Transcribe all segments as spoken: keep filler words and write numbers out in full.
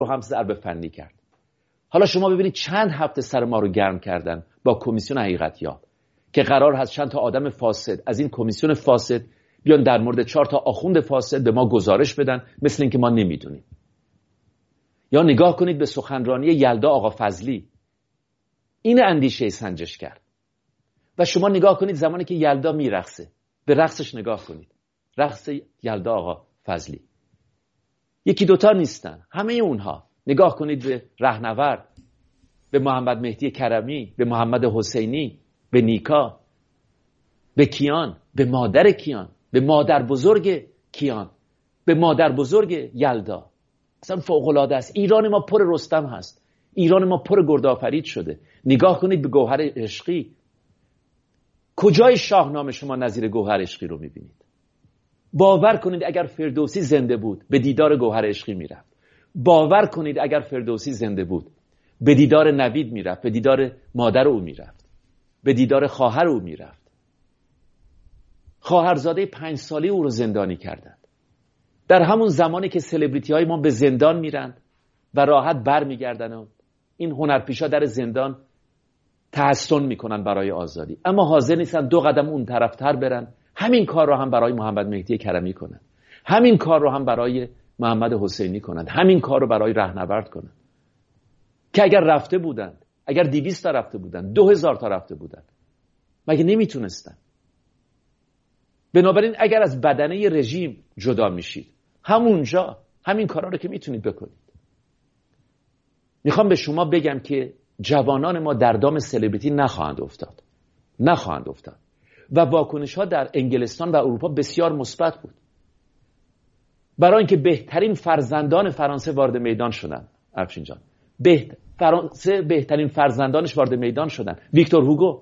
رو هم ضرب فنی کرد. حالا شما ببینید چند هفته سر ما رو گرم کردن با کمیسیون حقیقتیاب که قرار هست چند تا آدم فاسد از این کمیسیون فاسد بیان در مورد چهار تا آخوند فاسد به ما گزارش بدن، مثل اینکه ما نمیدونیم. یا نگاه کنید به سخنرانی یلدا آقا فضلی، این اندیشه سنجش کرد. و شما نگاه کنید زمانی که یلدا میرقصه، به رقصش نگاه کنید، رقص یلدا آقا فضلی، یکی دوتا نیستن، همه اونها. نگاه کنید به رهنورد، به محمد مهدی کرمی، به محمد حسینی، به نیکا، به کیان، به مادر کیان، به مادر بزرگ کیان، به مادر بزرگ یلدا. اصلا فوق‌العاده است. ایران ما پر رستم هست، ایران ما پر گردآفرید شده. نگاه کنید به گوهر عشقی. کجای شاهنامه شما نظیر گوهر عشقی رو میبینید؟ باور کنید اگر فردوسی زنده بود به دیدار گوهر عشقی میرفت. باور کنید اگر فردوسی زنده بود به دیدار نوید میرفت، به دیدار مادر او میرفت، به دیدار خواهر او میرفت. خواهرزاده پنج ساله او رو زندانی کردند. در همون زمانی که سلبریتی های ما به زندان میرند و راحت بر میگردن و این هنرپیشا در زندان تحسن میکنن برای آزادی، اما حاضر نیستن دو قدم اون طرفتر برن، همین کار رو هم برای محمد مهدی کرمی کنن، همین کار رو هم برای محمد حسینی کنند، همین کار رو برای رهنورد کنند. که اگر رفته بودند، اگر دویست تا رفته بودند، دو هزار تا رفته بودند، مگه نمیتونستن؟ بنابراین اگر از بدنه رژیم جدا میشید، همونجا همین کارا رو که میتونید بکنید. میخوام به شما بگم که جوانان ما در دام سلبریتی نخواهند افتاد، نخواهند افتاد. و واکنش ها در انگلستان و اروپا بسیار مثبت بود. برای اینکه بهترین فرزندان فرانسه وارد میدان شدن، افشین جان، بهت... فرانسه بهترین فرزندانش وارد میدان شدن. ویکتور هوگو،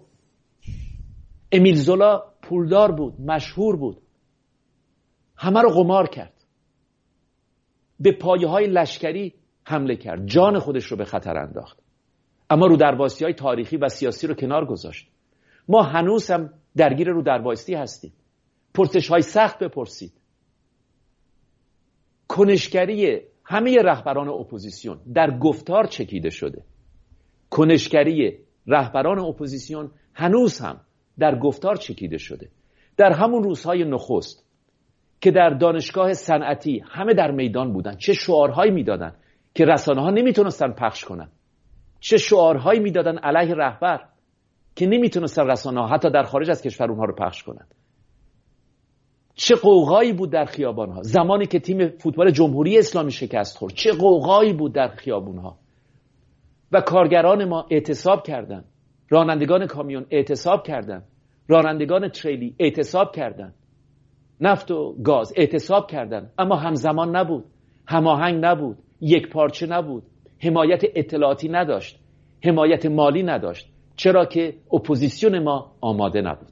امیل زولا پولدار بود، مشهور بود، همه رو قمار کرد، به پایه های لشکری حمله کرد، جان خودش رو به خطر انداخت، اما رو درباستی های تاریخی و سیاسی رو کنار گذاشت. ما هنوز هم درگیر رو درباستی هستیم. پرسش های سخت بپرسید. کنشگری همه رهبران اپوزیسیون در گفتار چکیده شده. کنشگری رهبران اپوزیسیون هنوز هم در گفتار چکیده شده. در همون روزهای نخست که در دانشگاه صنعتی همه در میدان بودن، چه شعارهایی میدادن که رسانه ها نمیتونستن پخش کنن، چه شعارهایی میدادن علیه رهبر که نمیتونستن رسانه ها حتی در خارج از کشور اونها رو پخش کنن. چه قوقایی بود در خیابانها زمانی که تیم فوتبال جمهوری اسلامی شکست خورد، چه قوقایی بود در خیابانها. و کارگران ما اعتصاب کردن، رانندگان کامیون اعتصاب کردن، رانندگان تریلی اعتصاب کردن، نفت و گاز اعتصاب کردن، اما همزمان نبود، هماهنگ نبود، یک پارچه نبود، حمایت اطلاعاتی نداشت، حمایت مالی نداشت. چرا که اپوزیسیون ما آماده نبود.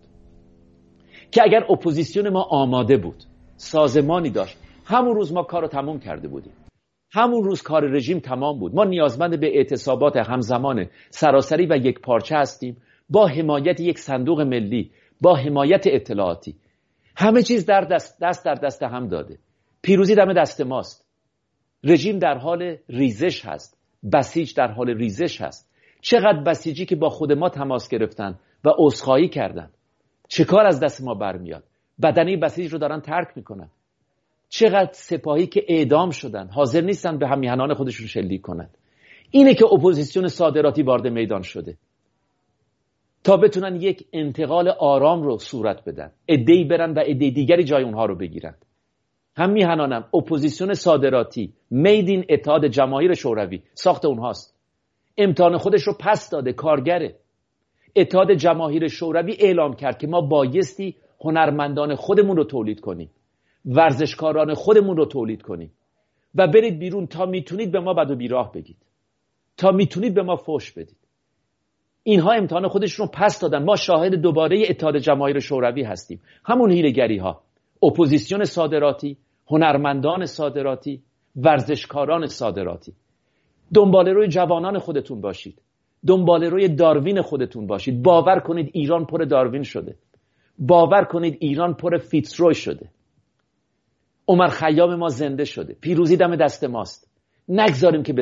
که اگر اپوزیسیون ما آماده بود، سازمانی داشت، همون روز ما کار رو تمام کرده بودیم. همون روز کار رژیم تمام بود. ما نیازمند به اعتصابات همزمان سراسری و یک پارچه هستیم، با حمایت یک صندوق ملی، با حمایت اطلاعاتی. همه چیز در دست, دست در دست هم داده. پیروزی دم دست ماست. رژیم در حال ریزش هست، بسیج در حال ریزش هست. چقدر بسیجی که با خود ما تماس گرفتن و عذرخواهی کردن، چه کار از دست ما برمیاد؟ بدنه بسیج رو دارن ترک میکنن. چقدر سپاهی که اعدام شدن، حاضر نیستن به همیهنان خودشون شلیک کنن. اینه که اپوزیسیون صادراتی وارد میدان شده تا بتونن یک انتقال آرام رو صورت بدن، عده‌ای برن و عده دیگری جای اونها رو بگیرن. هم میهنانم اپوزیسیون صادراتی میدین اتحاد جماهیر شوروی ساخت اونهاست. امتحان خودش رو پس داده، کارگره. اتحاد جماهیر شوروی اعلام کرد که ما بایستی هنرمندان خودمون رو تولید کنیم، ورزشکاران خودمون رو تولید کنیم و برید بیرون تا میتونید به ما بد و بیراه بگید، تا میتونید به ما فحش بدید. اینها امتحان خودشون رو پس دادن. ما شاهد دوباره اتحاد جماهیر شوروی هستیم. همون هیله‌گری ها، اپوزیسیون صادراتی، هنرمندان صادراتی، ورزشکاران صادراتی. دنبال روی جوانان خودتون باشید، دنبال روی داروین خودتون باشید. باور کنید ایران پر داروین شده، باور کنید ایران پر فیتزروی شده. عمر خیام ما زنده شده. پیروزی دم دست ماست. نگذاریم که